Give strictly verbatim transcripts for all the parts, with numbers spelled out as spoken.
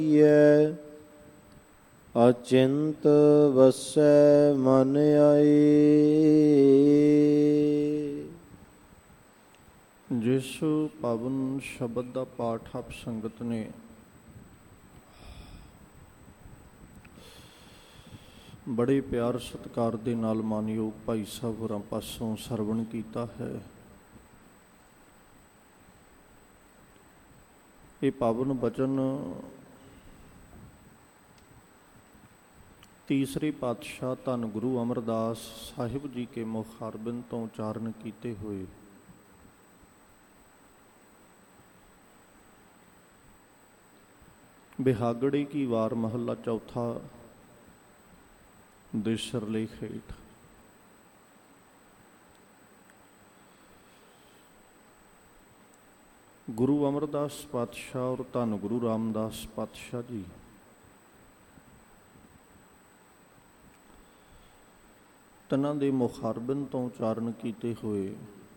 ਅਚਿੰਤ ਵਸੈ ਮਨ ਆਏ। ਜਿਸ ਪਾਵਨ ਸ਼ਬਦ ਦਾ ਪਾਠ ਆਪ ਸੰਗਤ ਨੇ ਬੜੇ ਪਿਆਰ ਸਤਿਕਾਰ ਦੇ ਨਾਲ ਮਾਨਯੋਗ ਭਾਈ ਸਾਹਿਬ ਹੋਰਾਂ ਪਾਸੋਂ ਸਰਵਣ ਕੀਤਾ ਹੈ, ਇਹ ਪਾਵਨ ਬਚਨ ਤੀਸਰੇ ਪਾਤਸ਼ਾਹ ਧੰਨ ਗੁਰੂ ਅਮਰਦਾਸ ਸਾਹਿਬ ਜੀ ਕੇ ਮੁਖ ਅਰਬਿੰਦ ਤੋਂ ਉਚਾਰਨ ਕੀਤੇ ਹੋਏ ਬਿਹਾਗੜੇ ਕੀ ਵਾਰ ਮਹੱਲਾ ਚੌਥਾ ਦੇ ਸਿਰਲੇਖ ਹੇਠ ਗੁਰੂ ਅਮਰਦਾਸ ਪਾਤਸ਼ਾਹ ਔਰ ਧੰਨ ਗੁਰੂ ਰਾਮਦਾਸ ਪਾਤਸ਼ਾਹ ਜੀ ਤਨਾਂ ਦੇ ਮੁਖਾਰਬਿੰਦ ਤੋਂ ਉਚਾਰਨ ਕੀਤੇ ਹੋਏ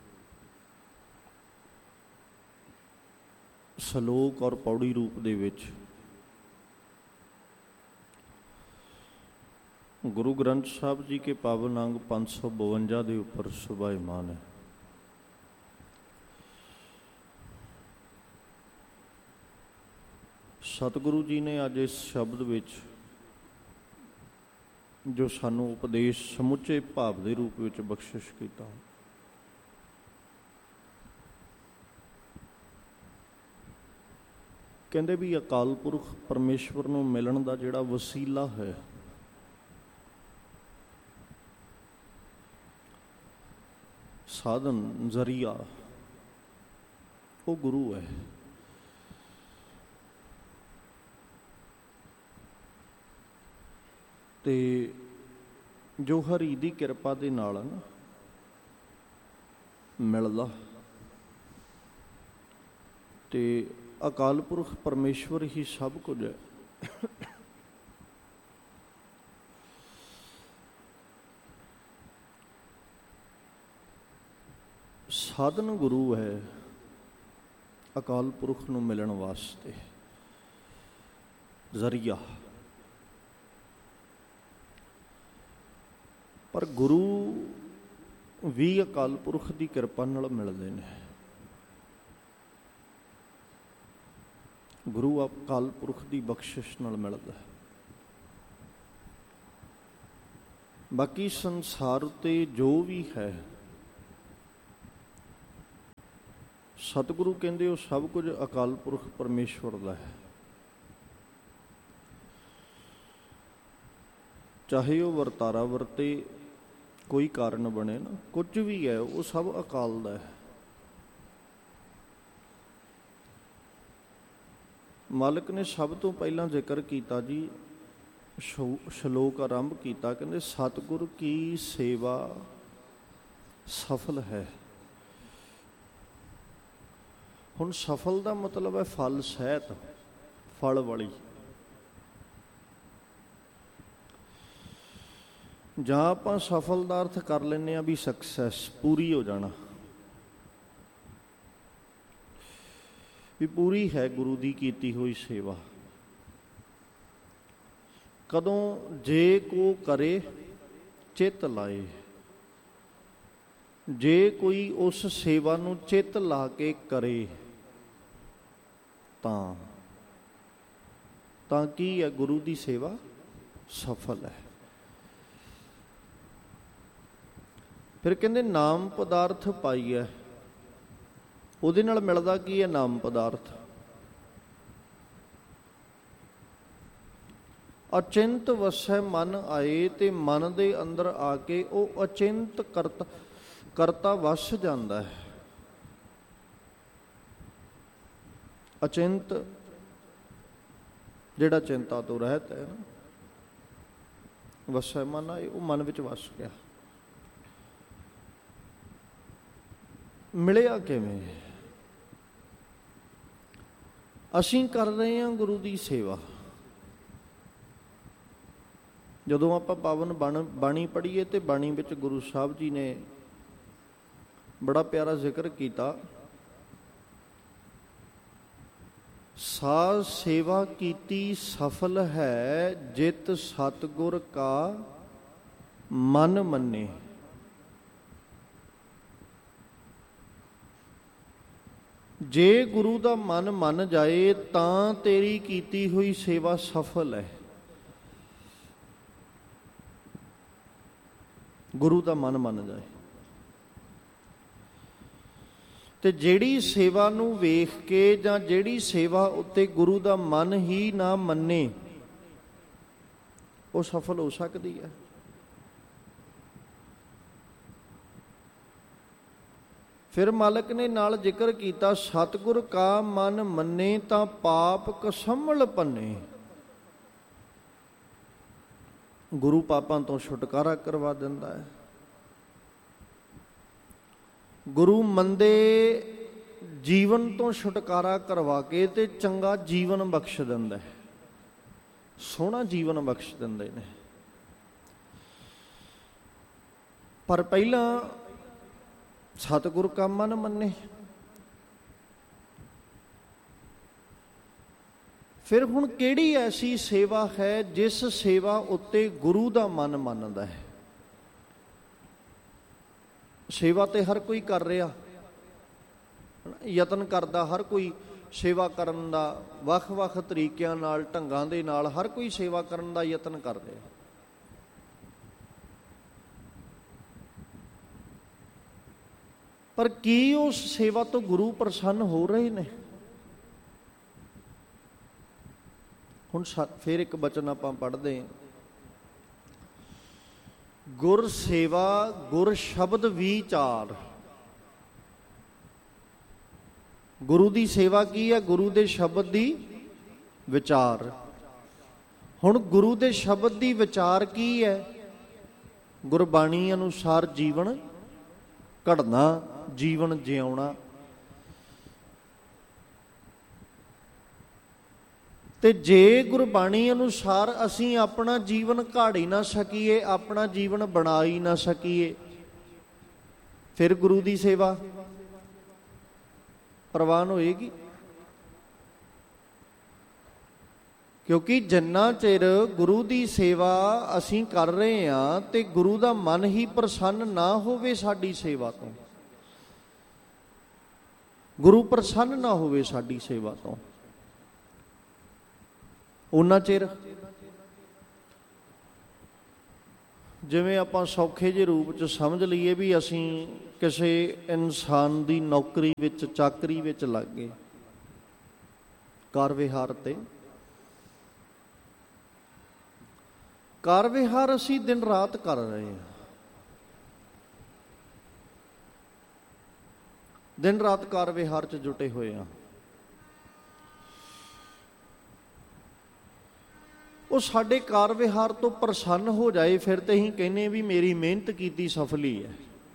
ਸ਼ਲੋਕ ਔਰ ਪੌੜੀ ਰੂਪ ਦੇ ਵਿੱਚ ਗੁਰੂ ਗ੍ਰੰਥ ਸਾਹਿਬ ਜੀ ਕੇ ਪਾਵਨ ਅੰਗ ਪੰਜ ਸੌ ਬਵੰਜਾ ਦੇ ਉੱਪਰ ਸੁਭਾਇਮਾਨ ਹੈ। ਸਤਿਗੁਰੂ ਜੀ ਨੇ ਅੱਜ ਇਸ ਸ਼ਬਦ ਵਿੱਚ ਜੋ ਸਾਨੂੰ ਉਪਦੇਸ਼ ਸਮੁੱਚੇ ਭਾਵ ਦੇ ਰੂਪ ਵਿੱਚ ਬਖਸ਼ਿਸ਼ ਕੀਤਾ, ਕਹਿੰਦੇ ਵੀ ਅਕਾਲ ਪੁਰਖ ਪਰਮੇਸ਼ਵਰ ਨੂੰ ਮਿਲਣ ਦਾ ਜਿਹੜਾ ਵਸੀਲਾ ਹੈ ਸਾਧਨ ਜ਼ਰੀਆ ਉਹ ਗੁਰੂ ਹੈ। ਤੇ ਜੋ ਹਰੀ ਦੀ ਕਿਰਪਾ ਦੇ ਨਾਲ ਨਾ ਮਿਲਦਾ ਤੇ ਅਕਾਲ ਪੁਰਖ ਪਰਮੇਸ਼ਵਰ ਹੀ ਸਭ ਕੁਝ ਹੈ। ਸਾਧਨ ਗੁਰੂ ਹੈ ਅਕਾਲ ਪੁਰਖ ਨੂੰ ਮਿਲਣ ਵਾਸਤੇ, ਜ਼ਰੀਆ। ਪਰ ਗੁਰੂ ਵੀ ਅਕਾਲ ਪੁਰਖ ਦੀ ਕਿਰਪਾ ਨਾਲ ਮਿਲਦੇ ਨੇ। ਗੁਰੂ ਅਕਾਲ ਪੁਰਖ ਦੀ ਬਖਸ਼ਿਸ਼ ਨਾਲ ਮਿਲਦਾ। ਬਾਕੀ ਸੰਸਾਰ ਉੱਤੇ ਜੋ ਵੀ ਹੈ ਸਤਿਗੁਰੂ ਕਹਿੰਦੇ ਉਹ ਸਭ ਕੁਝ ਅਕਾਲ ਪੁਰਖ ਪਰਮੇਸ਼ਵਰ ਦਾ ਹੈ। ਚਾਹੇ ਉਹ ਵਰਤਾਰਾ ਵਰਤੇ, ਕੋਈ ਕਾਰਨ ਬਣੇ ਨਾ, ਕੁਝ ਵੀ ਹੈ ਉਹ ਸਭ ਅਕਾਲ ਦਾ ਹੈ। ਮਾਲਕ ਨੇ ਸਭ ਤੋਂ ਪਹਿਲਾਂ ਜ਼ਿਕਰ ਕੀਤਾ ਜੀ, ਸ਼ਲੋਕ ਆਰੰਭ ਕੀਤਾ, ਕਹਿੰਦੇ ਸਤਿਗੁਰ ਕੀ ਸੇਵਾ ਸਫਲ ਹੈ। ਹੁਣ ਸਫਲ ਦਾ ਮਤਲਬ ਹੈ ਫਲ ਸਹਿਤ, ਫਲ ਵਾਲੀ। ਜਾਂ ਆਪਾਂ ਸਫਲ ਦਾ ਅਰਥ ਕਰ ਲੈਂਦੇ ਹਾਂ ਵੀ ਸਕਸੈਸ, ਪੂਰੀ ਹੋ ਜਾਣਾ, ਵੀ ਪੂਰੀ ਹੈ ਗੁਰੂ ਦੀ ਕੀਤੀ ਹੋਈ ਸੇਵਾ। ਕਦੋਂ? ਜੇ ਕੋ ਕਰੇ ਚਿੱਤ ਲਾਏ, ਜੇ ਕੋਈ ਉਸ ਸੇਵਾ ਨੂੰ ਚਿੱਤ ਲਾ ਕੇ ਕਰੇ ਤਾਂ ਤਾਂ ਕੀ ਹੈ? ਗੁਰੂ ਦੀ ਸੇਵਾ ਸਫਲ ਹੈ। ਫਿਰ ਕਹਿੰਦੇ ਨਾਮ ਪਦਾਰਥ ਪਾਈ ਹੈ, ਉਹਦੇ ਨਾਲ ਮਿਲਦਾ ਕੀ ਹੈ? ਨਾਮ ਪਦਾਰਥ। ਅਚਿੰਤ ਵਸੈ ਮਨ ਆਏ, ਤੇ ਮਨ ਦੇ ਅੰਦਰ ਆ ਕੇ ਉਹ ਅਚਿੰਤ ਕਰਤਾ ਕਰਤਾ ਵਸ ਜਾਂਦਾ ਹੈ। ਅਚਿੰਤ ਜਿਹੜਾ ਚਿੰਤਾ ਤੋਂ ਰਹਿਤ ਹੈ ਨਾ, ਵਸੈ ਮਨ ਆਏ, ਉਹ ਮਨ ਵਿੱਚ ਵਸ ਗਿਆ। ਮਿਲਿਆ ਕਿਵੇਂ? ਅਸੀਂ ਕਰ ਰਹੇ ਹਾਂ ਗੁਰੂ ਦੀ ਸੇਵਾ। ਜਦੋਂ ਆਪਾਂ ਪਾਵਨ ਬਣ ਬਾਣੀ ਪੜ੍ਹੀਏ ਤੇ ਬਾਣੀ ਵਿੱਚ ਗੁਰੂ ਸਾਹਿਬ ਜੀ ਨੇ ਬੜਾ ਪਿਆਰਾ ਜ਼ਿਕਰ ਕੀਤਾ ਸਾਧ ਸੇਵਾ ਕੀਤੀ ਸਫਲ ਹੈ, ਜਿਤ ਸਤਿਗੁਰ ਕਾ ਮਨ ਮੰਨੇ। ਜੇ ਗੁਰੂ ਦਾ ਮਨ ਮੰਨ ਜਾਏ ਤਾਂ ਤੇਰੀ ਕੀਤੀ ਹੋਈ ਸੇਵਾ ਸਫਲ ਹੈ। ਗੁਰੂ ਦਾ ਮਨ ਮੰਨ ਜਾਏ ਤੇ ਜਿਹੜੀ ਸੇਵਾ ਨੂੰ ਵੇਖ ਕੇ ਜਾਂ ਜਿਹੜੀ ਸੇਵਾ ਉੱਤੇ ਗੁਰੂ ਦਾ ਮਨ ਹੀ ਨਾ ਮੰਨੇ, ਉਹ ਸਫਲ ਹੋ ਸਕਦੀ ਹੈ। ਫਿਰ ਮਾਲਕ ਨੇ ਨਾਲ ਜ਼ਿਕਰ ਕੀਤਾ, ਸਤਿਗੁਰ ਕਾ ਮਨ ਮੰਨੇ ਤਾਂ ਪਾਪ ਕਸੰਭਲ ਪੰਨੇ। ਗੁਰੂ ਪਾਪਾਂ ਤੋਂ ਛੁਟਕਾਰਾ ਕਰਵਾ ਦਿੰਦਾ ਹੈ। ਗੁਰੂ ਮੰਦੇ ਜੀਵਨ ਤੋਂ ਛੁਟਕਾਰਾ ਕਰਵਾ ਕੇ ਤੇ ਚੰਗਾ ਜੀਵਨ ਬਖਸ਼ ਦਿੰਦਾ ਹੈ, ਸੋਹਣਾ ਜੀਵਨ ਬਖਸ਼ ਦਿੰਦੇ ਨੇ। ਪਰ ਪਹਿਲਾਂ ਸਤਿਗੁਰ ਕਾ ਮਨ ਮੰਨੇ। ਫਿਰ ਹੁਣ ਕਿਹੜੀ ਐਸੀ ਸੇਵਾ ਹੈ ਜਿਸ ਸੇਵਾ ਉੱਤੇ ਗੁਰੂ ਦਾ ਮਨ ਮੰਨਦਾ ਹੈ? ਸੇਵਾ ਤੇ ਹਰ ਕੋਈ ਕਰ ਰਿਹਾ, ਯਤਨ ਕਰਦਾ, ਹਰ ਕੋਈ ਸੇਵਾ ਕਰਨ ਦਾ ਵੱਖ-ਵੱਖ ਤਰੀਕਿਆਂ ਨਾਲ, ਢੰਗਾਂ ਦੇ ਨਾਲ ਹਰ ਕੋਈ ਸੇਵਾ ਕਰਨ ਦਾ ਯਤਨ ਕਰ ਰਿਹਾ। ਪਰ ਕੀ ਉਸ ਸੇਵਾ ਤੋਂ ਗੁਰੂ ਪ੍ਰਸੰਨ ਹੋ ਰਹੇ ਨੇ? ਹੁਣ ਫਿਰ ਇੱਕ ਬਚਨ ਆਪਾਂ ਪੜ੍ਹਦੇ ਹਾਂ, ਗੁਰ ਸੇਵਾ ਗੁਰ ਸ਼ਬਦ ਵਿਚਾਰ। ਗੁਰੂ ਦੀ ਸੇਵਾ ਕੀ ਹੈ? ਗੁਰੂ ਦੇ ਸ਼ਬਦ ਦੀ ਵਿਚਾਰ। ਹੁਣ ਗੁਰੂ ਦੇ ਸ਼ਬਦ ਦੀ ਵਿਚਾਰ ਕੀ ਹੈ? ਗੁਰਬਾਣੀ ਅਨੁਸਾਰ ਜੀਵਨ ਘੜਨਾ, ਜੀਵਨ ਜਿਉਣਾ। ਤੇ ਜੇ ਗੁਰਬਾਣੀ ਅਨੁਸਾਰ ਅਸੀਂ ਆਪਣਾ ਜੀਵਨ ਘਾੜ ਹੀ ਨਾ ਸਕੀਏ, ਆਪਣਾ ਜੀਵਨ ਬਣਾ ਹੀ ਨਾ ਸਕੀਏ, ਫਿਰ ਗੁਰੂ ਦੀ ਸੇਵਾ ਪ੍ਰਵਾਨ ਹੋਏਗੀ? ਕਿਉਂਕਿ ਜਿੰਨਾ ਚਿਰ ਗੁਰੂ ਦੀ ਸੇਵਾ ਅਸੀਂ ਕਰ ਰਹੇ ਹਾਂ ਤੇ ਗੁਰੂ ਦਾ ਮਨ ਹੀ ਪ੍ਰਸੰਨ ਨਾ ਹੋਵੇ ਸਾਡੀ ਸੇਵਾ ਤੋਂ, ਗੁਰੂ ਪ੍ਰਸੰਨ ਨਾ ਹੋਵੇ ਸਾਡੀ ਸੇਵਾ ਤੋਂ, ਉਹਨਾਂ ਚਿਰ ਜਿਵੇਂ ਆਪਾਂ ਸੌਖੇ ਜਿਹੇ ਰੂਪ 'ਚ ਸਮਝ ਲਈਏ ਵੀ ਅਸੀਂ ਕਿਸੇ ਇਨਸਾਨ ਦੀ ਨੌਕਰੀ ਵਿੱਚ, ਚਾਕਰੀ ਵਿੱਚ ਲੱਗ ਗਏ, ਕਾਰ ਵਿਹਾਰ ਤੇ। ਕਾਰ ਵਿਹਾਰ ਅਸੀਂ ਦਿਨ ਰਾਤ ਕਰ ਰਹੇ ਹਾਂ, ਦਿਨ ਰਾਤ ਕਾਰ ਵਿਹਾਰ 'ਚ ਜੁਟੇ ਹੋਏ ਹਾਂ। ਉਹ ਸਾਡੇ ਕਾਰ ਵਿਹਾਰ ਤੋਂ ਪ੍ਰਸੰਨ ਹੋ ਜਾਏ, ਫਿਰ ਤੇ ਅਸੀਂ ਕਹਿੰਦੇ ਵੀ ਮੇਰੀ ਮਿਹਨਤ ਕੀਤੀ ਸਫਲ ਹੀ ਹੈ।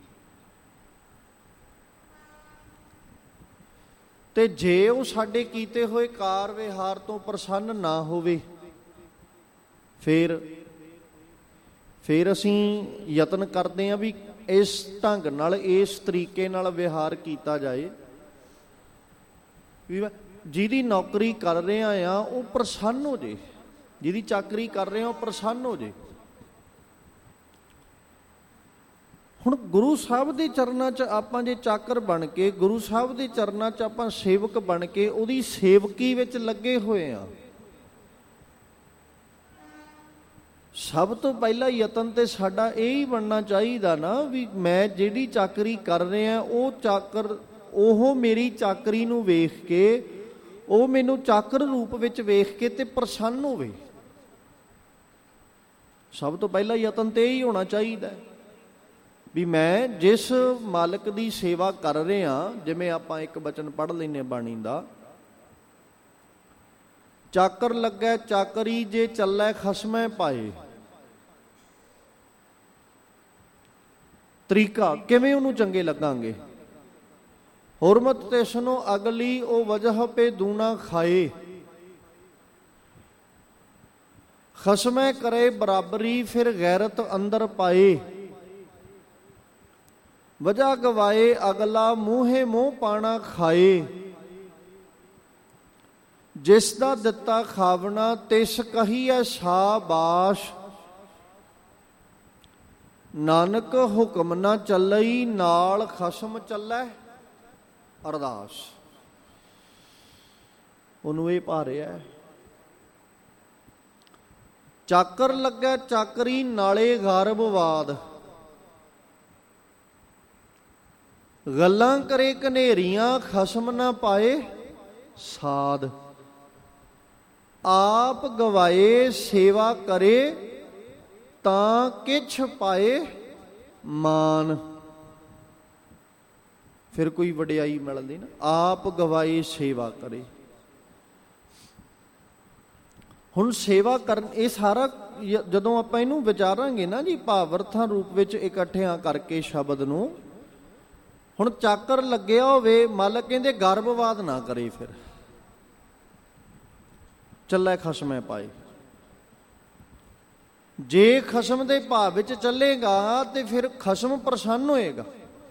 ਤੇ ਜੇ ਉਹ ਸਾਡੇ ਕੀਤੇ ਹੋਏ ਕਾਰ ਵਿਹਾਰ ਤੋਂ ਪ੍ਰਸੰਨ ਨਾ ਹੋਵੇ, ਫਿਰ ਫਿਰ ਅਸੀਂ ਯਤਨ ਕਰਦੇ ਹਾਂ ਵੀ ਇਸ ਢੰਗ ਨਾਲ, ਇਸ ਤਰੀਕੇ ਨਾਲ ਵਿਹਾਰ ਕੀਤਾ ਜਾਏ ਵੀ ਜਿਹਦੀ ਨੌਕਰੀ ਕਰ ਰਿਹਾ ਆ ਉਹ ਪ੍ਰਸੰਨ ਹੋ ਜੇ, ਜਿਹਦੀ ਚਾਕਰੀ ਕਰ ਰਹੇ ਹਾਂ ਉਹ ਪ੍ਰਸੰਨ ਹੋ ਜੇ। ਹੁਣ ਗੁਰੂ ਸਾਹਿਬ ਦੇ ਚਰਨਾਂ 'ਚ ਆਪਾਂ ਜੇ ਚਾਕਰ ਬਣ ਕੇ, ਗੁਰੂ ਸਾਹਿਬ ਦੇ ਚਰਨਾਂ 'ਚ ਆਪਾਂ ਸੇਵਕ ਬਣ ਕੇ ਉਹਦੀ ਸੇਵਕੀ ਵਿੱਚ ਲੱਗੇ ਹੋਏ ਆ, ਸਭ ਤੋਂ ਪਹਿਲਾ ਯਤਨ ਤੇ ਸਾਡਾ ਇਹ ਹੀ ਬਣਨਾ ਚਾਹੀਦਾ ਨਾ ਵੀ ਮੈਂ ਜਿਹੜੀ ਚਾਕਰੀ ਕਰ ਰਿਹਾ ਉਹ ਚਾਕਰ, ਉਹ ਮੇਰੀ ਚਾਕਰੀ ਨੂੰ ਵੇਖ ਕੇ, ਉਹ ਮੈਨੂੰ ਚਾਕਰ ਰੂਪ ਵਿੱਚ ਵੇਖ ਕੇ ਤੇ ਪ੍ਰਸੰਨ ਹੋਵੇ। ਸਭ ਤੋਂ ਪਹਿਲਾ ਯਤਨ ਤੇ ਇਹ ਹੀ ਹੋਣਾ ਚਾਹੀਦਾ ਵੀ ਮੈਂ ਜਿਸ ਮਾਲਕ ਦੀ ਸੇਵਾ ਕਰ ਰਿਹਾ, ਜਿਵੇਂ ਆਪਾਂ ਇੱਕ ਬਚਨ ਪੜ੍ਹ ਲੈਂਦੇ ਬਾਣੀ ਦਾ, ਚਾਕਰ ਲੱਗੈ ਚਾਕਰੀ ਜੇ ਚੱਲੈ ਖਸਮੈ ਪਾਏ। ਤਰੀਕਾ ਕਿਵੇਂ ਉਹਨੂੰ ਚੰਗੇ ਲੱਗਾਂਗੇ? ਹੁਰਮਤ ਤੇ ਸੁਨੋ ਅਗਲੀ ਉਹ ਵਜਹ ਪੇ ਦੂਣਾ ਖਾਏ। ਖਸਮੈ ਕਰੇ ਬਰਾਬਰੀ ਫਿਰ ਗੈਰਤ ਅੰਦਰ ਪਾਏ। ਵਜ੍ਹਾ ਗਵਾਏ ਅਗਲਾ ਮੂੰਹੇ ਮੂੰਹ ਪਾਣਾ ਖਾਏ। ਜਿਸ ਦਾ ਦਿੱਤਾ ਖਾਵਣਾ ਤਿਸ ਕਹੀਐ ਸ਼ਾਬਾਸ਼। ਨਾਨਕ ਹੁਕਮ ਨਾ ਚੱਲਈ ਨਾਲ ਖਸਮ ਚੱਲੈ ਅਰਦਾਸ। ਉਹਨੂੰ ਇਹ ਪਾ ਰਿਹਾ, ਚਾਕਰ ਲੱਗੈ ਚਾਕਰੀ ਨਾਲੇ ਗਰਭਵਾਦ। ਗੱਲਾਂ ਕਰੇ ਘਨੇਰੀਆਂ ਖਸਮ ਨਾ ਪਾਏ ਸਾਧ। ਆਪ ਗਵਾਏ ਸੇਵਾ ਕਰੇ ਤਾਂ ਕਿਛ ਪਾਏ ਮਾਨ। ਫਿਰ ਕੋਈ ਵਡਿਆਈ ਮਿਲਦੀ ਨਾ, ਆਪ ਗਵਾਏ ਸੇਵਾ ਕਰੇ। ਹੁਣ ਸੇਵਾ ਕਰਨ, ਇਹ ਸਾਰਾ ਜਦੋਂ ਆਪਾਂ ਇਹਨੂੰ ਵਿਚਾਰਾਂਗੇ ਨਾ ਜੀ ਭਾਵ ਅਰਥਾਂ ਰੂਪ ਵਿੱਚ ਇਕੱਠਿਆਂ ਕਰਕੇ ਸ਼ਬਦ ਨੂੰ, ਹੁਣ ਚਾਕਰ ਲੱਗਿਆ ਹੋਵੇ, ਮਾਲਕ ਕਹਿੰਦੇ ਗਰਭਵਾਦ ਨਾ ਕਰੇ, ਫਿਰ ਚੱਲੇ ਖਸਮੈ ਪਾਏ। ਜੇ ਖਸਮ ਦੇ ਭਾਵ ਵਿੱਚ ਚੱਲੇਗਾ ਤੇ ਫਿਰ ਖਸਮ ਪ੍ਰਸੰਨ ਹੋਏਗਾ।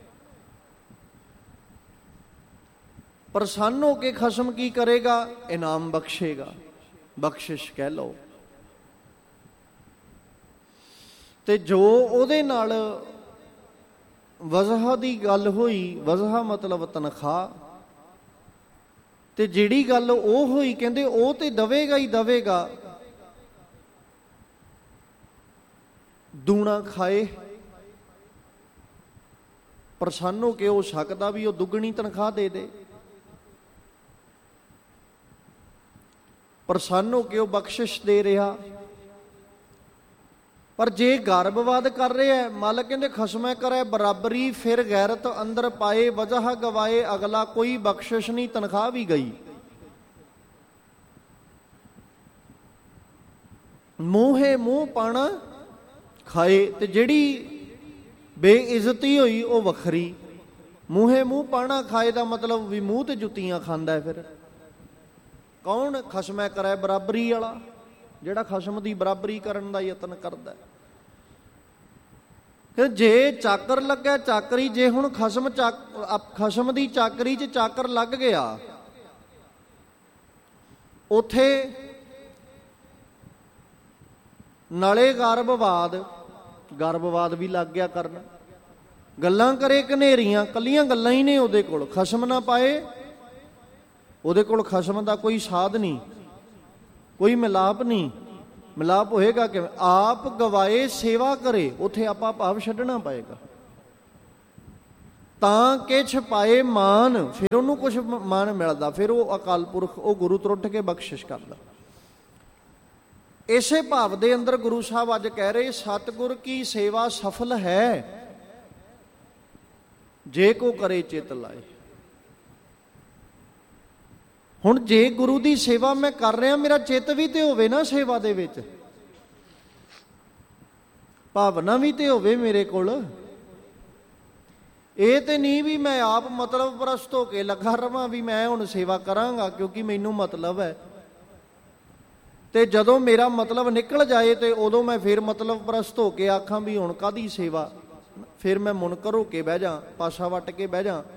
ਪ੍ਰਸੰਨ ਹੋ ਕੇ ਖਸਮ ਕੀ ਕਰੇਗਾ? ਇਨਾਮ ਬਖਸ਼ੇਗਾ, ਬਖਸ਼ਿਸ਼ ਕਹਿ ਲਓ। ਤੇ ਜੋ ਉਹਦੇ ਨਾਲ ਵਜ਼ਹਾ ਦੀ ਗੱਲ ਹੋਈ, ਵਜ਼ਹਾ ਮਤਲਬ ਤਨਖਾਹ, ਤੇ ਜਿਹੜੀ ਗੱਲ ਉਹ ਹੋਈ ਕਹਿੰਦੇ ਉਹ ਤੇ ਦਵੇਗਾ ਹੀ ਦਵੇਗਾ। ਦੂਣਾ ਖਾਏ, ਪ੍ਰਸੰਨ ਹੋ ਕੇ ਹੋ ਸਕਦਾ ਵੀ ਉਹ ਦੁੱਗਣੀ ਤਨਖਾਹ ਦੇ ਦੇ, ਪ੍ਰਸੰਨ ਹੋ ਕੇ ਉਹ ਬਖਸ਼ਿਸ਼ ਦੇ ਰਿਹਾ। ਪਰ ਜੇ ਗਰਭਵਾਦ ਕਰ ਰਿਹਾ, ਮਾਲਕ ਕਹਿੰਦੇ ਖਸਮੈ ਕਰੇ ਬਰਾਬਰੀ, ਫਿਰ ਗੈਰਤ ਅੰਦਰ ਪਾਏ, ਵਜ੍ਹਾ ਗਵਾਏ ਅਗਲਾ, ਕੋਈ ਬਖਸ਼ਿਸ਼ ਨਹੀਂ, ਤਨਖਾਹ ਵੀ ਗਈ। ਮੂੰਹੇ ਮੂੰਹ ਪਾਣਾ ਖਾਏ, ਤੇ ਜਿਹੜੀ ਬੇਇੱਜ਼ਤੀ ਹੋਈ ਉਹ ਵੱਖਰੀ। ਮੂੰਹੇ ਮੂੰਹ ਪਾਣਾ ਖਾਏ ਦਾ ਮਤਲਬ ਵੀ ਮੂੰਹ ਤੇ ਜੁੱਤੀਆਂ ਖਾਂਦਾ। ਫਿਰ ਕੌਣ? ਖਸਮੈ ਕਰੇ ਬਰਾਬਰੀ ਵਾਲਾ, ਜਿਹੜਾ ਖਸਮ ਦੀ ਬਰਾਬਰੀ ਕਰਨ ਦਾ ਯਤਨ ਕਰਦਾ। ਕਿ ਜੇ ਚਾਕਰ ਲੱਗਾ ਚਾਕਰੀ, ਜੇ ਹੁਣ ਖਸਮ ਚਾਕ ਖਸਮ ਦੀ ਚਾਕਰੀ 'ਚ ਚਾਕਰ ਲੱਗ ਗਿਆ, ਉਥੇ ਨਾਲੇ ਗਰਭਵਾਦ, ਗਰਭਵਾਦ ਵੀ ਲੱਗ ਗਿਆ ਕਰਨ। ਗੱਲਾਂ ਕਰੇ ਘਨੇਰੀਆਂ, ਕੱਲੀਆਂ ਗੱਲਾਂ ਹੀ ਨੇ ਉਹਦੇ ਕੋਲ, ਖਸਮ ਨਾ ਪਾਏ। ਉਹਦੇ ਕੋਲ ਖਸਮ ਦਾ ਕੋਈ ਸਾਧ ਨਹੀਂ, ਕੋਈ ਮਿਲਾਪ ਨਹੀਂ। ਮਿਲਾਪ ਹੋਏਗਾ ਕਿਵੇਂ? ਆਪ ਗਵਾਏ ਸੇਵਾ ਕਰੇ, ਉੱਥੇ ਆਪਾ ਭਾਵ ਛੱਡਣਾ ਪਏਗਾ। ਤਾਂ ਕਿਛ ਪਾਏ ਮਾਨ, ਫਿਰ ਉਹਨੂੰ ਕੁਛ ਮਾਨ ਮਿਲਦਾ, ਫਿਰ ਉਹ ਅਕਾਲ ਪੁਰਖ, ਉਹ ਗੁਰੂ ਤੋਂ ਉੱਠ ਕੇ ਬਖਸ਼ਿਸ਼ ਕਰਦਾ। ਇਸੇ ਭਾਵ ਦੇ ਅੰਦਰ ਗੁਰੂ ਸਾਹਿਬ ਅੱਜ ਕਹਿ ਰਹੇ, ਸਤਿਗੁਰ ਕੀ ਸੇਵਾ ਸਫਲ ਹੈ ਜੇ ਕੋ ਕਰੇ ਚਿਤ ਲਾਏ। ਹੁਣ ਜੇ ਗੁਰੂ ਦੀ ਸੇਵਾ ਮੈਂ ਕਰ ਰਿਹਾ, ਮੇਰਾ ਚਿੱਤ ਵੀ ਤੇ ਹੋਵੇ ਨਾ ਸੇਵਾ ਦੇ ਵਿੱਚ, ਭਾਵਨਾ ਵੀ ਤੇ ਹੋਵੇ ਮੇਰੇ ਕੋਲ। ਇਹ ਤੇ ਨਹੀਂ ਵੀ ਮੈਂ ਆਪ ਮਤਲਬ ਪ੍ਰਸਤ ਹੋ ਕੇ ਲੱਗਾ ਰਵਾਂ ਵੀ ਮੈਂ ਹੁਣ ਸੇਵਾ ਕਰਾਂਗਾ ਕਿਉਂਕਿ ਮੈਨੂੰ ਮਤਲਬ ਹੈ, ਤੇ ਜਦੋਂ ਮੇਰਾ ਮਤਲਬ ਨਿਕਲ ਜਾਏ ਤੇ ਉਦੋਂ ਮੈਂ ਫਿਰ ਮਤਲਬ ਪ੍ਰਸਤ ਹੋ ਕੇ ਆਖਾਂ ਵੀ ਹੁਣ ਕਾਹਦੀ ਸੇਵਾ, ਫਿਰ ਮੈਂ ਮੁਨਕਰ ਹੋ ਕੇ ਬਹਿ ਜਾ, ਪਾਸਾ ਵੱਟ ਕੇ ਬਹਿ ਜਾ।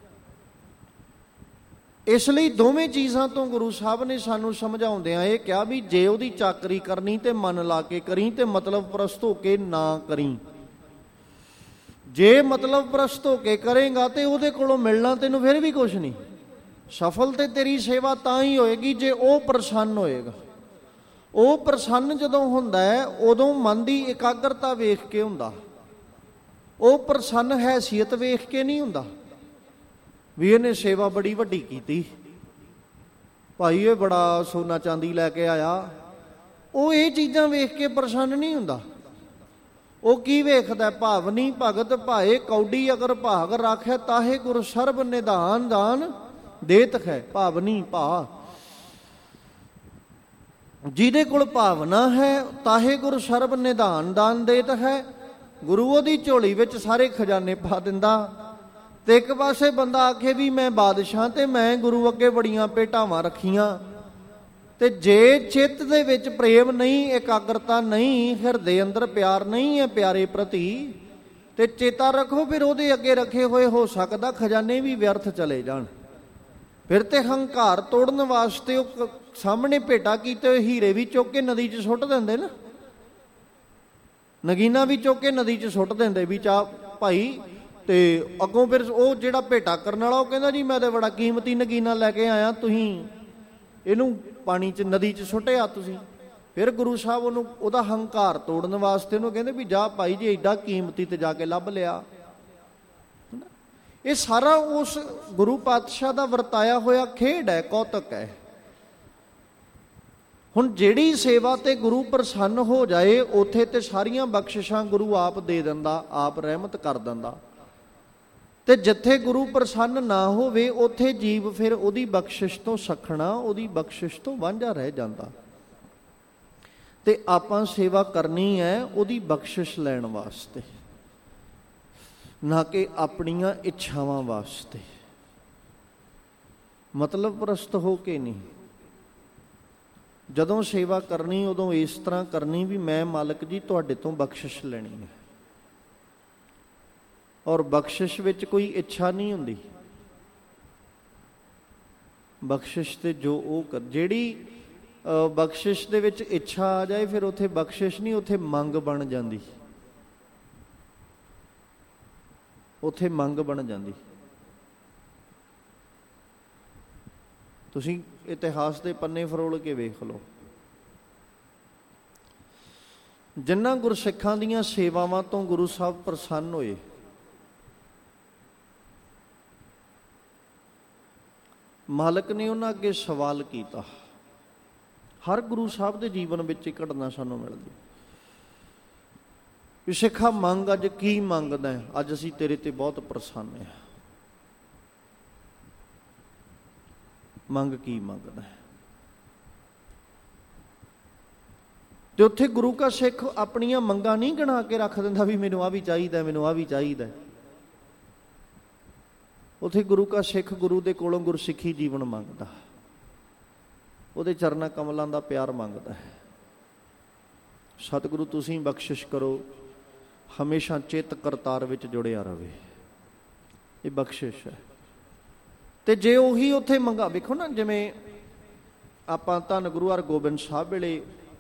ਇਸ ਲਈ ਦੋਵੇਂ ਚੀਜ਼ਾਂ ਤੋਂ ਗੁਰੂ ਸਾਹਿਬ ਨੇ ਸਾਨੂੰ ਸਮਝਾਉਂਦਿਆਂ ਇਹ ਕਿਹਾ ਵੀ ਜੇ ਉਹਦੀ ਚਾਕਰੀ ਕਰਨੀ ਤੇ ਮਨ ਲਾ ਕੇ ਕਰੀ, ਤੇ ਮਤਲਬ ਪ੍ਰਸਤ ਹੋ ਕੇ ਨਾ ਕਰੀ। ਜੇ ਮਤਲਬ ਪ੍ਰਸਤ ਹੋ ਕੇ ਕਰੇਗਾ ਤੇ ਉਹਦੇ ਕੋਲੋਂ ਮਿਲਣਾ ਤੈਨੂੰ ਫਿਰ ਵੀ ਕੁਛ ਨਹੀਂ। ਸਫਲ ਤੇ ਤੇਰੀ ਸੇਵਾ ਤਾਂ ਹੀ ਹੋਏਗੀ ਜੇ ਉਹ ਪ੍ਰਸੰਨ ਹੋਏਗਾ। ਉਹ ਪ੍ਰਸੰਨ ਜਦੋਂ ਹੁੰਦਾ ਹੈ ਉਦੋਂ ਮਨ ਦੀ ਇਕਾਗਰਤਾ ਵੇਖ ਕੇ ਹੁੰਦਾ, ਉਹ ਪ੍ਰਸੰਨ ਹੈਸੀਅਤ ਵੇਖ ਕੇ ਨਹੀਂ ਹੁੰਦਾ ਵੀ ਇਹਨੇ ਸੇਵਾ ਬੜੀ ਵੱਡੀ ਕੀਤੀ, ਭਾਈ ਇਹ ਬੜਾ ਸੋਨਾ ਚਾਂਦੀ ਲੈ ਕੇ ਆਇਆ। ਉਹ ਇਹ ਚੀਜ਼ਾਂ ਵੇਖ ਕੇ ਪ੍ਰਸੰਨ ਨਹੀਂ ਹੁੰਦਾ। ਉਹ ਕੀ ਵੇਖਦਾ? ਭਾਵਨੀ ਭਗਤ ਭਾਏ ਕੌਡੀ ਅਗਰ ਭਾਗ ਰਾਖੈ, ਤਾਹੇ ਗੁਰ ਸਰਬ ਨਿਧਾਨ ਦਾਨ ਦੇਤ ਹੈ। ਭਾਵਨੀ ਭਾ, ਜਿਹਦੇ ਕੋਲ ਭਾਵਨਾ ਹੈ, ਤਾਹੇ ਗੁਰ ਸਰਬ ਨਿਧਾਨ ਦਾਨ ਦੇਤ ਹੈ। ਗੁਰੂ ਉਹਦੀ ਝੋਲੀ ਵਿੱਚ ਸਾਰੇ ਖਜ਼ਾਨੇ ਪਾ ਦਿੰਦਾ। ਤੇ ਇੱਕ ਪਾਸੇ ਬੰਦਾ ਆਖੇ ਵੀ ਮੈਂ ਬਾਦਸ਼ਾਹ ਤੇ ਮੈਂ ਗੁਰੂ ਅੱਗੇ ਬੜੀਆਂ ਭੇਟਾਵਾਂ ਰੱਖੀਆਂ, ਤੇ ਜੇ ਚਿੱਤ ਦੇ ਵਿੱਚ ਪ੍ਰੇਮ ਨਹੀਂ, ਇਕਾਗਰਤਾ ਨਹੀਂ, ਹਿਰਦੇ ਅੰਦਰ ਪਿਆਰ ਨਹੀਂ ਹੈ ਪਿਆਰੇ ਪ੍ਰਤੀ, ਤੇ ਚੇਤਾ ਰੱਖੋ ਫਿਰ ਉਹਦੇ ਅੱਗੇ ਰੱਖੇ ਹੋਏ ਹੋ ਸਕਦਾ ਖਜ਼ਾਨੇ ਵੀ ਵਿਅਰਥ ਚਲੇ ਜਾਣ। ਫਿਰ ਤੇ ਹੰਕਾਰ ਤੋੜਨ ਵਾਸਤੇ ਉਹ ਸਾਹਮਣੇ ਭੇਟਾ ਕੀਤੇ ਹੋਏ ਹੀਰੇ ਵੀ ਚੁੱਕ ਕੇ ਨਦੀ 'ਚ ਸੁੱਟ ਦਿੰਦੇ ਨਾ, ਨਗੀਨਾ ਵੀ ਚੁੱਕ ਕੇ ਨਦੀ 'ਚ ਸੁੱਟ ਦਿੰਦੇ ਵੀ ਚਾਹ ਭਾਈ। ਤੇ ਅੱਗੋਂ ਫਿਰ ਉਹ ਜਿਹੜਾ ਭੇਟਾ ਕਰਨ ਵਾਲਾ ਉਹ ਕਹਿੰਦਾ ਜੀ ਮੈਂ ਤਾਂ ਬੜਾ ਕੀਮਤੀ ਨਗੀਨਾ ਲੈ ਕੇ ਆਇਆ, ਤੁਸੀਂ ਇਹਨੂੰ ਪਾਣੀ 'ਚ ਨਦੀ 'ਚ ਸੁੱਟਿਆ ਤੁਸੀਂ। ਫਿਰ ਗੁਰੂ ਸਾਹਿਬ ਉਹਨੂੰ ਉਹਦਾ ਹੰਕਾਰ ਤੋੜਨ ਵਾਸਤੇ ਉਹਨੂੰ ਕਹਿੰਦੇ ਵੀ ਜਾ ਭਾਈ ਜੀ ਐਡਾ ਕੀਮਤੀ ਤੇ ਜਾ ਕੇ ਲੱਭ ਲਿਆ। ਇਹ ਸਾਰਾ ਉਸ ਗੁਰੂ ਪਾਤਸ਼ਾਹ ਦਾ ਵਰਤਾਇਆ ਹੋਇਆ ਖੇਡ ਹੈ, ਕੌਤਕ ਹੈ। ਹੁਣ ਜਿਹੜੀ ਸੇਵਾ ਤੇ ਗੁਰੂ ਪ੍ਰਸੰਨ ਹੋ ਜਾਏ ਉੱਥੇ ਤੇ ਸਾਰੀਆਂ ਬਖਸ਼ਿਸ਼ਾਂ ਗੁਰੂ ਆਪ ਦੇ ਦਿੰਦਾ, ਆਪ ਰਹਿਮਤ ਕਰ ਦਿੰਦਾ। ਤੇ ਜਿੱਥੇ ਗੁਰੂ ਪ੍ਰਸੰਨ ਨਾ ਹੋਵੇ ਉੱਥੇ ਜੀਵ ਫਿਰ ਉਹਦੀ ਬਖਸ਼ਿਸ਼ ਤੋਂ ਸਖਣਾ, ਉਹਦੀ ਬਖਸ਼ਿਸ਼ ਤੋਂ ਵਾਂਝਾ ਰਹਿ ਜਾਂਦਾ। ਤੇ ਆਪਾਂ ਸੇਵਾ ਕਰਨੀ ਹੈ ਉਹਦੀ ਬਖਸ਼ਿਸ਼ ਲੈਣ ਵਾਸਤੇ, ਨਾ ਕਿ ਆਪਣੀਆਂ ਇੱਛਾਵਾਂ ਵਾਸਤੇ, ਮਤਲਬ ਪ੍ਰਸਤ ਹੋ ਕੇ ਨਹੀਂ। ਜਦੋਂ ਸੇਵਾ ਕਰਨੀ ਉਦੋਂ ਇਸ ਤਰ੍ਹਾਂ ਕਰਨੀ ਵੀ ਮੈਂ ਮਾਲਕ ਜੀ ਤੁਹਾਡੇ ਤੋਂ ਬਖਸ਼ਿਸ਼ ਲੈਣੀ ਹੈ। ਔਰ ਬਖਸ਼ਿਸ਼ ਵਿੱਚ ਕੋਈ ਇੱਛਾ ਨਹੀਂ ਹੁੰਦੀ। ਬਖਸ਼ਿਸ਼ ਤੇ ਜੋ ਉਹ ਕਰ, ਜਿਹੜੀ ਬਖਸ਼ਿਸ਼ ਦੇ ਵਿੱਚ ਇੱਛਾ ਆ ਜਾਏ ਫਿਰ ਉੱਥੇ ਬਖਸ਼ਿਸ਼ ਨਹੀਂ, ਉੱਥੇ ਮੰਗ ਬਣ ਜਾਂਦੀ, ਉੱਥੇ ਮੰਗ ਬਣ ਜਾਂਦੀ। ਤੁਸੀਂ ਇਤਿਹਾਸ ਦੇ ਪੰਨੇ ਫਰੋਲ ਕੇ ਵੇਖ ਲਓ, ਜਿਨ੍ਹਾਂ ਗੁਰਸਿੱਖਾਂ ਦੀਆਂ ਸੇਵਾਵਾਂ ਤੋਂ ਗੁਰੂ ਸਾਹਿਬ ਪ੍ਰਸੰਨ ਹੋਏ, ਮਾਲਕ ਨੇ ਉਹਨਾਂ ਅੱਗੇ ਸਵਾਲ ਕੀਤਾ। ਹਰ ਗੁਰੂ ਸਾਹਿਬ ਦੇ ਜੀਵਨ ਵਿੱਚ ਇਹ ਘਟਨਾ ਸਾਨੂੰ ਮਿਲਦੀ ਵੀ ਸਿੱਖਾ ਮੰਗ ਅੱਜ ਕੀ ਮੰਗਦਾ, ਅੱਜ ਅਸੀਂ ਤੇਰੇ ਤੇ ਬਹੁਤ ਪ੍ਰਸੰਨ ਹਾਂ, ਮੰਗ ਕੀ ਮੰਗਦਾ। ਤੇ ਉੱਥੇ ਗੁਰੂ ਕਾ ਸਿੱਖ ਆਪਣੀਆਂ ਮੰਗਾਂ ਨਹੀਂ ਗਿਣਾ ਕੇ ਰੱਖ ਦਿੰਦਾ ਵੀ ਮੈਨੂੰ ਆਹ ਵੀ ਚਾਹੀਦਾ, ਮੈਨੂੰ ਆਹ ਵੀ ਚਾਹੀਦਾ। ਉੱਥੇ ਗੁਰੂ ਕਾ ਸਿੱਖ ਗੁਰੂ ਦੇ ਕੋਲੋਂ ਗੁਰਸਿੱਖੀ ਜੀਵਨ ਮੰਗਦਾ, ਉਹਦੇ ਚਰਨਾਂ ਕਮਲਾਂ ਦਾ ਪਿਆਰ ਮੰਗਦਾ ਹੈ। ਸਤਿਗੁਰੂ ਤੁਸੀਂ ਬਖਸ਼ਿਸ਼ ਕਰੋ, ਹਮੇਸ਼ਾ ਚਿੱਤ ਕਰਤਾਰ ਵਿੱਚ ਜੁੜਿਆ ਰਵੇ, ਇਹ ਬਖਸ਼ਿਸ਼ ਹੈ। ਤੇ ਜੇ ਉਹੀ ਉੱਥੇ ਮੰਗਾ, ਵੇਖੋ ਨਾ, ਜਿਵੇਂ ਆਪਾਂ ਧੰਨ ਗੁਰੂ ਹਰਗੋਬਿੰਦ ਸਾਹਿਬ ਵੇਲੇ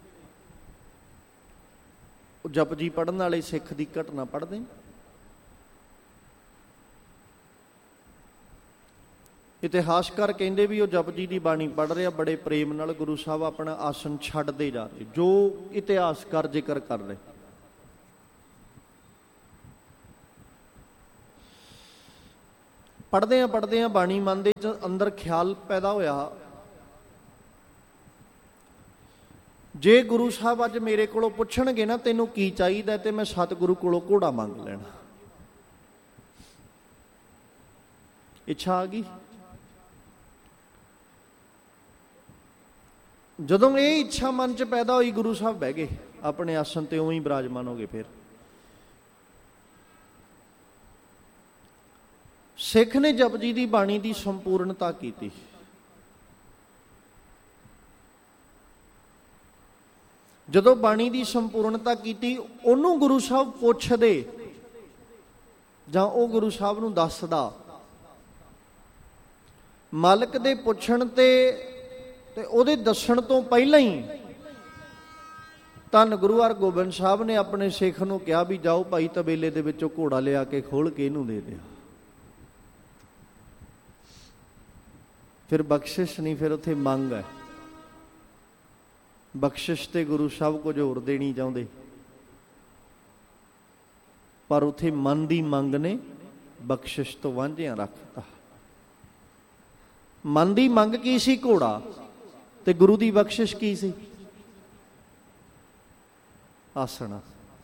ਜਪਜੀ ਪੜ੍ਹਨ ਵਾਲੇ ਸਿੱਖ ਦੀ ਘਟਨਾ ਪੜ੍ਹਦੇ, ਇਤਿਹਾਸਕਾਰ ਕਹਿੰਦੇ ਵੀ ਉਹ ਜਪਜੀ ਦੀ ਬਾਣੀ ਪੜ੍ਹ ਰਿਹਾ, ਬੜੇ ਪ੍ਰੇਮ ਨਾਲ ਗੁਰੂ ਸਾਹਿਬ ਆਪਣਾ ਆਸਣ ਛੱਡਦੇ ਜਾ ਰਹੇ, ਜੋ ਇਤਿਹਾਸਕਾਰ ਜ਼ਿਕਰ ਕਰ ਰਹੇ। ਪੜ੍ਹਦੇ ਆ ਪੜ੍ਹਦੇ ਆ ਬਾਣੀ ਮਨ ਦੇ ਅੰਦਰ ਖਿਆਲ ਪੈਦਾ ਹੋਇਆ, ਜੇ ਗੁਰੂ ਸਾਹਿਬ ਅੱਜ ਮੇਰੇ ਕੋਲੋਂ ਪੁੱਛਣਗੇ ਨਾ ਤੈਨੂੰ ਕੀ ਚਾਹੀਦਾ, ਤੇ ਮੈਂ ਸਤਿਗੁਰੂ ਕੋਲੋਂ ਘੋੜਾ ਮੰਗ ਲੈਣਾ। ਇੱਛਾ ਆ ਗਈ। ਜਦੋਂ ਇਹ ਇੱਛਾ ਮਨ 'ਚ ਪੈਦਾ ਹੋਈ, ਗੁਰੂ ਸਾਹਿਬ ਬਹਿ ਗਏ ਆਪਣੇ ਆਸਣ ਤੇ, ਉਵੇਂ ਹੀ ਬਿਰਾਜਮਾਨ ਹੋ ਗਏ। ਫਿਰ ਸਿੱਖ ਨੇ ਜਪਜੀ ਦੀ ਬਾਣੀ ਦੀ ਸੰਪੂਰਨਤਾ ਕੀਤੀ। ਜਦੋਂ ਬਾਣੀ ਦੀ ਸੰਪੂਰਨਤਾ ਕੀਤੀ, ਉਹਨੂੰ ਗੁਰੂ ਸਾਹਿਬ ਪੁੱਛਦੇ ਜਾਂ ਉਹ ਗੁਰੂ ਸਾਹਿਬ ਨੂੰ ਦੱਸਦਾ। ਮਾਲਕ ਦੇ ਪੁੱਛਣ ਤੇ ਤੇ ਉਹਦੇ ਦੱਸਣ ਤੋਂ ਪਹਿਲਾਂ ਹੀ ਧੰਨ ਗੁਰੂ ਹਰਗੋਬਿੰਦ ਸਾਹਿਬ ਨੇ ਆਪਣੇ ਸਿੱਖ ਨੂੰ ਕਿਹਾ ਵੀ ਜਾਓ ਭਾਈ ਤਬੇਲੇ ਦੇ ਵਿੱਚੋਂ ਘੋੜਾ ਲਿਆ ਕੇ ਖੋਲ ਕੇ ਇਹਨੂੰ ਦੇ ਦਿਓ। ਫਿਰ ਬਖਸ਼ਿਸ਼ ਨਹੀਂ, ਫਿਰ ਉੱਥੇ ਮੰਗ ਹੈ। ਬਖਸ਼ਿਸ਼ ਤੇ ਗੁਰੂ ਸਾਹਿਬ ਕੁਝ ਹੋਰ ਦੇਣੀ ਚਾਹੁੰਦੇ, ਪਰ ਉੱਥੇ ਮਨ ਦੀ ਮੰਗ ਨੇ ਬਖਸ਼ਿਸ਼ ਤੋਂ ਵਾਂਝਿਆਂ ਰੱਖਤਾ। ਮਨ ਦੀ ਮੰਗ ਕੀ ਸੀ? ਘੋੜਾ। ਤੇ ਗੁਰੂ ਦੀ ਬਖਸ਼ਿਸ਼ ਕੀ ਸੀ? ਆਸਣ।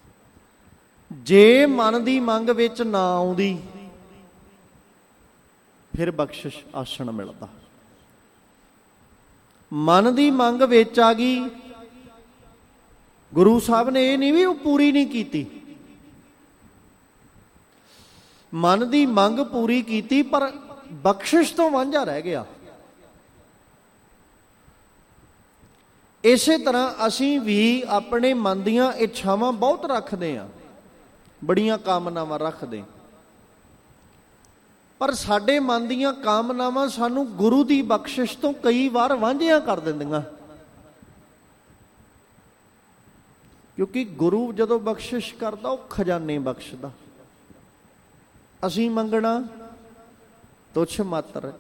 ਜੇ ਮਨ ਦੀ ਮੰਗ ਵਿੱਚ ਨਾ ਆਉਂਦੀ ਫਿਰ ਬਖਸ਼ਿਸ਼ ਆਸਣ ਮਿਲਦਾ। ਮਨ ਦੀ ਮੰਗ ਵਿੱਚ ਆ ਗਈ, ਗੁਰੂ ਸਾਹਿਬ ਨੇ ਇਹ ਨਹੀਂ ਵੀ ਉਹ ਪੂਰੀ ਨਹੀਂ ਕੀਤੀ, ਮਨ ਦੀ ਮੰਗ ਪੂਰੀ ਕੀਤੀ ਪਰ ਬਖਸ਼ਿਸ਼ ਤੋਂ ਵਾਂਝਾ ਰਹਿ ਗਿਆ। ਇਸੇ ਤਰ੍ਹਾਂ ਅਸੀਂ ਵੀ ਆਪਣੇ ਮਨ ਦੀਆਂ ਇੱਛਾਵਾਂ ਬਹੁਤ ਰੱਖਦੇ ਹਾਂ, ਬੜੀਆਂ ਕਾਮਨਾਵਾਂ ਰੱਖਦੇ, ਪਰ ਸਾਡੇ ਮਨ ਦੀਆਂ ਕਾਮਨਾਵਾਂ ਸਾਨੂੰ ਗੁਰੂ ਦੀ ਬਖਸ਼ਿਸ਼ ਤੋਂ ਕਈ ਵਾਰ ਵਾਂਝਿਆਂ ਕਰ ਦਿੰਦੀਆਂ। ਕਿਉਂਕਿ ਗੁਰੂ ਜਦੋਂ ਬਖਸ਼ਿਸ਼ ਕਰਦਾ ਉਹ ਖਜ਼ਾਨੇ ਬਖਸ਼ਦਾ। ਅਸੀਂ ਮੰਗਣਾ ਤੁੱਛ ਮਾਤਰ,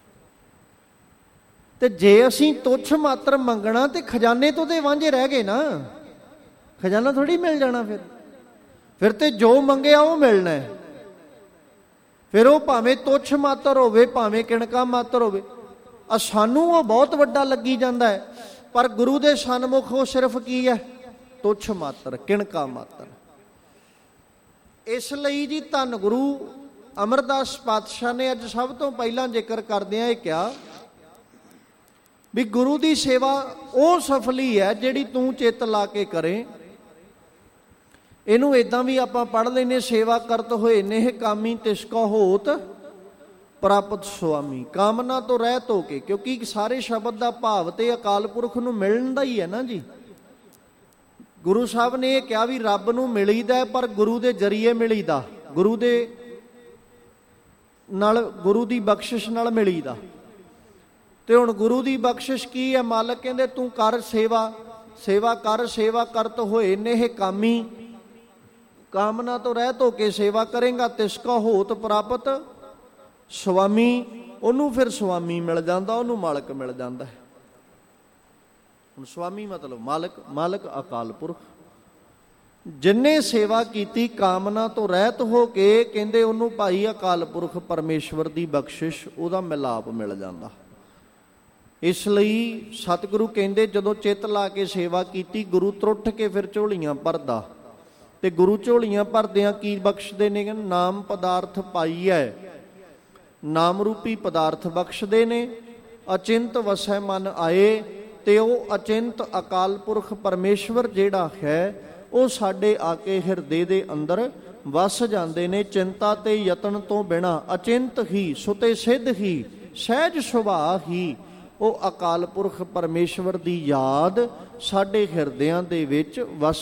ਤੇ ਜੇ ਅਸੀਂ ਤੁੱਛ ਮਾਤਰ ਮੰਗਣਾ ਤੇ ਖਜ਼ਾਨੇ ਤੋਂ ਤੇ ਵਾਂਝੇ ਰਹਿ ਗਏ ਨਾ, ਖਜ਼ਾਨਾ ਥੋੜੀ ਮਿਲ ਜਾਣਾ। ਫਿਰ ਫਿਰ ਤੇ ਜੋ ਮੰਗਿਆ ਉਹ ਮਿਲਣਾ ਹੈ। ਫਿਰ ਉਹ ਭਾਵੇਂ ਤੁੱਛ ਮਾਤਰ ਹੋਵੇ, ਭਾਵੇਂ ਕਿਣਕਾ ਮਾਤਰ ਹੋਵੇ, ਆ ਸਾਨੂੰ ਉਹ ਬਹੁਤ ਵੱਡਾ ਲੱਗੀ ਜਾਂਦਾ ਹੈ, ਪਰ ਗੁਰੂ ਦੇ ਸਨਮੁਖ ਉਹ ਸਿਰਫ ਕੀ ਹੈ? ਤੁੱਛ ਮਾਤਰ, ਕਿਣਕਾ ਮਾਤਰ। ਇਸ ਲਈ ਜੀ ਧੰਨ ਗੁਰੂ ਅਮਰਦਾਸ ਪਾਤਸ਼ਾਹ ਨੇ ਅੱਜ ਸਭ ਤੋਂ ਪਹਿਲਾਂ ਜ਼ਿਕਰ ਕਰਦਿਆਂ ਇਹ ਕਿਹਾ ਵੀ ਗੁਰੂ ਦੀ ਸੇਵਾ ਉਹ ਸਫਲੀ ਹੈ ਜਿਹੜੀ ਤੂੰ ਚਿੱਤ ਲਾ ਕੇ ਕਰੇ। ਇਹਨੂੰ ਇੱਦਾਂ ਵੀ ਆਪਾਂ ਪੜ੍ਹ ਲੈਂਦੇ, ਸੇਵਾ ਕਰਤ ਹੋਏ ਨੇਹ ਕਾਮੀ ਤਿਸ ਕਾ ਹੋਤ ਪ੍ਰਾਪਤ ਸੁਆਮੀ। ਕਾਮਨਾ ਤੋਂ ਰਹਿਤ ਹੋ ਕੇ, ਕਿਉਂਕਿ ਸਾਰੇ ਸ਼ਬਦ ਦਾ ਭਾਵ ਤੇ ਅਕਾਲ ਪੁਰਖ ਨੂੰ ਮਿਲਣ ਦਾ ਹੀ ਹੈ ਨਾ ਜੀ। ਗੁਰੂ ਸਾਹਿਬ ਨੇ ਇਹ ਕਿਹਾ ਵੀ ਰੱਬ ਨੂੰ ਮਿਲੀਦਾ ਪਰ ਗੁਰੂ ਦੇ ਜਰੀਏ ਮਿਲੀਦਾ, ਗੁਰੂ ਦੇ ਨਾਲ, ਗੁਰੂ ਦੀ ਬਖਸ਼ਿਸ਼ ਨਾਲ ਮਿਲੀਦਾ। ਤੇ ਹੁਣ ਗੁਰੂ ਦੀ ਬਖਸ਼ਿਸ਼ ਕੀ ਹੈ? ਮਾਲਕ ਕਹਿੰਦੇ ਤੂੰ ਕਰ ਸੇਵਾ, ਸੇਵਾ ਕਰ, ਸੇਵਾ ਕਰਤ ਹੋਏ ਨੇਹ ਕਾਮੀ, ਕਾਮਨਾ ਤੋਂ ਰਹਿਤ ਹੋ ਕੇ ਸੇਵਾ ਕਰੇਗਾ, ਤਿਸ ਕਾ ਹੋਤ ਪ੍ਰਾਪਤ ਸੁਆਮੀ। ਉਹਨੂੰ ਫਿਰ ਸੁਆਮੀ ਮਿਲ ਜਾਂਦਾ, ਉਹਨੂੰ ਮਾਲਕ ਮਿਲ ਜਾਂਦਾ ਹੈ। ਹੁਣ ਸੁਆਮੀ ਮਤਲਬ ਮਾਲਕ, ਮਾਲਕ ਅਕਾਲ ਪੁਰਖ। ਜਿੰਨੇ ਸੇਵਾ ਕੀਤੀ ਕਾਮਨਾ ਤੋਂ ਰਹਿਤ ਹੋ ਕੇ, ਕਹਿੰਦੇ ਉਹਨੂੰ ਭਾਈ ਅਕਾਲ ਪੁਰਖ ਪਰਮੇਸ਼ਵਰ ਦੀ ਬਖਸ਼ਿਸ਼, ਉਹਦਾ ਮਿਲਾਪ ਮਿਲ ਜਾਂਦਾ। ਇਸ ਲਈ ਸਤਿਗੁਰੂ ਕਹਿੰਦੇ ਜਦੋਂ ਚਿੱਤ ਲਾ ਕੇ ਸੇਵਾ ਕੀਤੀ, ਗੁਰੂ ਤਰੁੱਠ ਕੇ ਫਿਰ ਝੋਲੀਆਂ ਭਰਦਾ। ਤੇ ਗੁਰੂ ਝੋਲੀਆਂ ਭਰਦਿਆਂ ਕੀ ਬਖਸ਼ਦੇ ਨੇ? ਕਹਿੰਦੇ ਨਾਮ ਪਦਾਰਥ ਪਾਈਐ, ਨਾਮ ਰੂਪੀ ਪਦਾਰਥ ਬਖਸ਼ਦੇ ਨੇ। ਅਚਿੰਤ ਵਸੈ ਮਨ ਆਏ, ਤੇ ਉਹ ਅਚਿੰਤ ਅਕਾਲ ਪੁਰਖ ਪਰਮੇਸ਼ਵਰ ਜਿਹੜਾ ਹੈ ਉਹ ਸਾਡੇ ਆ ਕੇ ਹਿਰਦੇ ਦੇ ਅੰਦਰ ਵਸ ਜਾਂਦੇ ਨੇ। ਚਿੰਤਾ ਤੇ ਯਤਨ ਤੋਂ ਬਿਨਾਂ ਅਚਿੰਤ ਹੀ ਸੁਤੇ ਸਿੱਧ ਹੀ ਸਹਿਜ ਸੁਭਾਅ ਹੀ ਉਹ ਅਕਾਲ ਪੁਰਖ ਪਰਮੇਸ਼ਵਰ ਦੀ ਯਾਦ ਸਾਡੇ ਹਿਰਦਿਆਂ ਦੇ ਵਿੱਚ ਵਸ